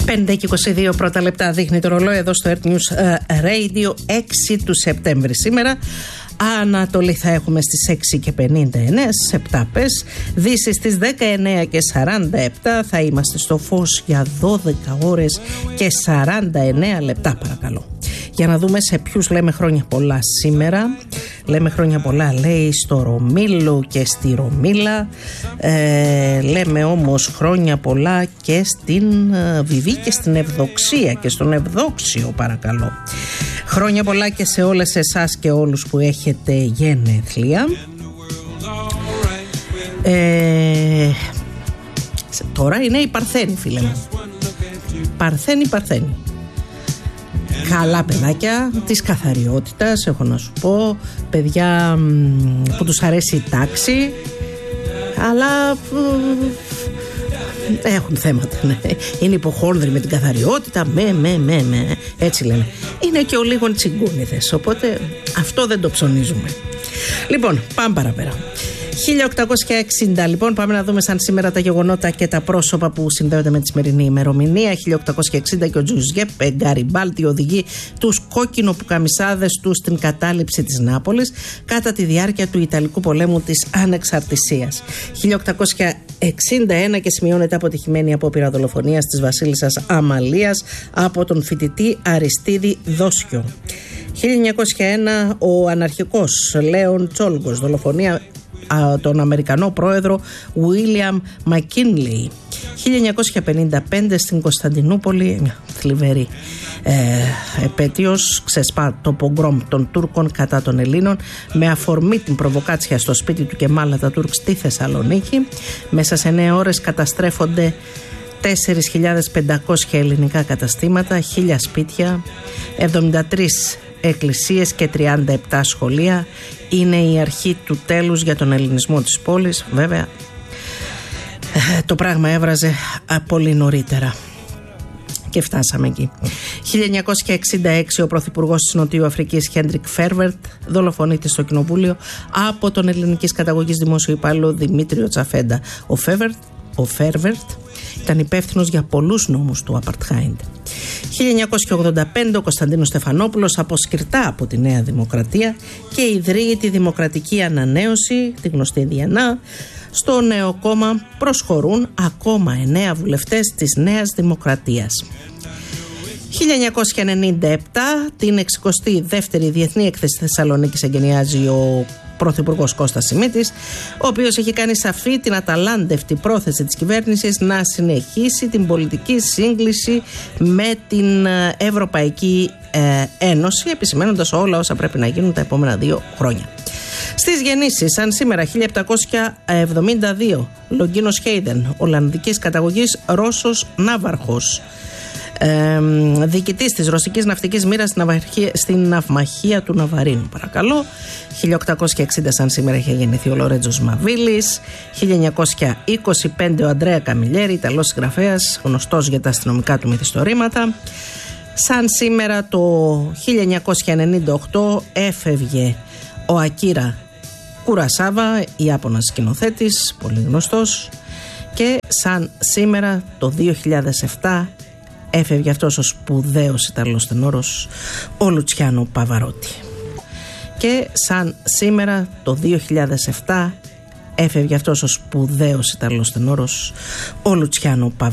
5 και 22 πρώτα λεπτά δείχνει το ρολόι εδώ στο Earth News Radio, 6 του Σεπτέμβρη σήμερα. Ανατολή θα έχουμε στις 6 και 59, στις 7 πες. Δύση στις 19 και 47. Θα είμαστε στο φως για 12 ώρες και 49 λεπτά παρακαλώ. Για να δούμε σε ποιους λέμε χρόνια πολλά σήμερα. Λέμε χρόνια πολλά, λέει, στο Ρωμήλο και στη Ρωμήλα. Λέμε όμως χρόνια πολλά και στην Βιβή και στην Ευδοξία και στον Ευδόξιο παρακαλώ. Χρόνια πολλά και σε όλες εσάς και όλους που έχετε γενέθλια. Τώρα είναι η Παρθένη, φίλε μου. Παρθένη. Καλά παιδάκια της καθαριότητας, έχω να σου πω. Παιδιά που τους αρέσει η τάξη, αλλά έχουν θέματα, ναι. Είναι υποχόνδροι με την καθαριότητα, έτσι λένε. Είναι και ο λίγων τσιγκούνιδες, οπότε αυτό δεν το ψωνίζουμε. Λοιπόν, πάμε παραπέρα. 1860 λοιπόν, πάμε να δούμε σαν σήμερα τα γεγονότα και τα πρόσωπα που συνδέονται με τη σημερινή ημερομηνία. 1860 και ο Τζουζιέπε Γκαριμπάλτι οδηγεί τους κόκκινο-πουκαμισάδες του στην κατάληψη της Νάπολης κατά τη διάρκεια του Ιταλικού πολέμου της Ανεξαρτησίας. 1861 και σημειώνεται αποτυχημένη απόπειρα δολοφονίας της βασίλισσας Αμαλίας από τον φοιτητή Αριστίδη Δόσιο. 1901 ο αναρχικός Λέον Τσόλγκος, δολοφονία τον Αμερικανό πρόεδρο William McKinley. 1955 στην Κωνσταντινούπολη, μια θλιβερή επέτειος, ξεσπά το πογκρόμ των Τούρκων κατά των Ελλήνων με αφορμή την προβοκάτσια στο σπίτι του Κεμάλ Ατατούρκ στη Θεσσαλονίκη. Μέσα σε 9 ώρες καταστρέφονται 4.500 ελληνικά καταστήματα, 1.000 σπίτια, 73 εκκλησίες και 37 σχολεία. Είναι η αρχή του τέλους για τον ελληνισμό της πόλης. Βέβαια το πράγμα έβραζε πολύ νωρίτερα και φτάσαμε εκεί. 1966 ο πρωθυπουργός της Νοτιού Αφρικής Χέντρικ Φέρβερτ δολοφονείται στο κοινοβούλιο από τον ελληνικής καταγωγής δημόσιο υπάλληλο Δημήτριο Τσαφέντα. Ο Φέρβερτ ήταν υπεύθυνος για πολλούς νόμους του Apartheid. 1985 ο Κωνσταντίνος Στεφανόπουλος αποσκυρτά από τη Νέα Δημοκρατία και ιδρύει τη Δημοκρατική Ανανέωση, τη γνωστή ΔΙΑΝΑ. Στο νέο κόμμα προσχωρούν ακόμα 9 βουλευτές της Νέας Δημοκρατίας. 1997 την 62η Διεθνή Έκθεση Θεσσαλονίκης εγκαινιάζει ο Πρωθυπουργός Κώστας Σιμίτης, ο οποίος έχει κάνει σαφή την αταλάντευτη πρόθεση της κυβέρνησης να συνεχίσει την πολιτική σύγκληση με την Ευρωπαϊκή Ένωση, επισημαίνοντας όλα όσα πρέπει να γίνουν τα επόμενα 2 χρόνια. Στις γεννήσεις, σαν σήμερα 1772, Λογκίνος Χέιδεν, Ολλανδικής καταγωγής Ρώσος ναύαρχος, διοικητής της ρωσικής ναυτικής μοίρας στην ναυμαχία του Ναβαρίνου παρακαλώ. 1860 σαν σήμερα είχε γεννηθεί ο Λορέτζος Μαβίλης. 1925 ο Αντρέα Καμιλιέρη, Ιταλός συγγραφέας, γνωστός για τα αστυνομικά του μυθιστορήματα. Σαν σήμερα το 1998 έφευγε ο Ακίρα Κουρασάβα, Ιάπωνας σκηνοθέτης, πολύ γνωστός. Και σαν σήμερα το 2007 έφευγε αυτός ο σπουδαίος Ιταλός τενόρος, ο Λουτσιάνο Παβαρότη. Και σαν σήμερα το 2007 έφευγε αυτός ο σπουδαίος Ιταλός τενόρος, ο Λουτσιάνο Παβαρότη.